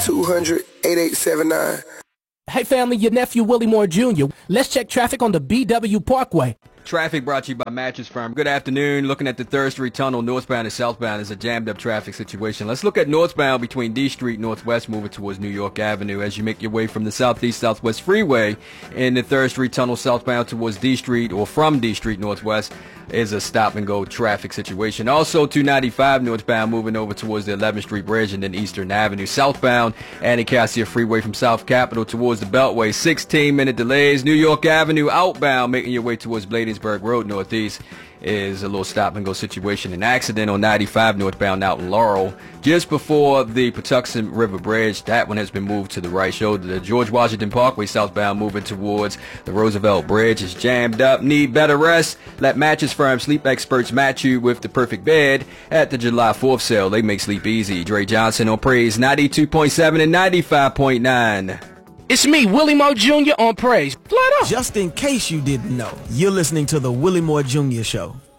1-800-8879. Hey family, your nephew Willie Moore Jr. Let's check traffic on the BW Parkway. Traffic brought to you by Mattress Firm. Good afternoon. Looking at the 3rd Street Tunnel, northbound and southbound is a jammed up traffic situation. Let's look at northbound between D Street Northwest moving towards New York Avenue as you make your way from the Southeast Southwest Freeway in the 3rd Street Tunnel southbound towards D Street or from D Street Northwest is a stop and go traffic situation. Also 295 northbound moving over towards the 11th Street Bridge and then Eastern Avenue. Southbound Anacostia Freeway from South Capitol towards the Beltway. 16-minute delays. New York Avenue outbound making your way towards Bladensburg Road Northeast is a little stop and go situation. An accident on 95 northbound out in Laurel just before the Patuxent River Bridge. That one has been moved to the right shoulder. The George Washington Parkway southbound moving towards the Roosevelt Bridge is jammed up. Need better rest? Let Mattress Firm sleep experts match you with the perfect bed at the July 4th sale. They make sleep easy. Dre Johnson on Praise 92.7 and 95.9. It's me, Willie Moore Jr. on Praise. Flat up. Just in case you didn't know, you're listening to the Willie Moore Jr. Show.